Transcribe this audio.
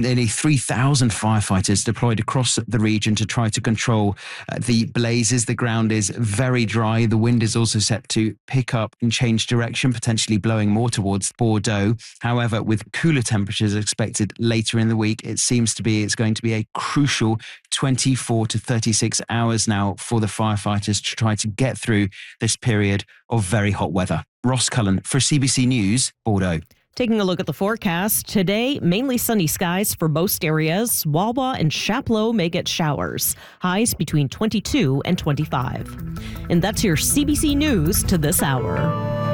nearly 3,000 firefighters deployed across the region to try to control the blazes. The ground is very dry. The wind is also set to pick up and change direction, potentially blowing more towards Bordeaux. However, with cooler temperatures expected later in the week, it's going to be a crucial 24 to 36 hours now for the firefighters to try to get through this period of very hot weather. Ross Cullen for CBC News, Bordeaux. Taking a look at the forecast, today, mainly sunny skies for most areas. Wawa and Chapleau may get showers. Highs between 22 and 25. And that's your CBC News to this hour.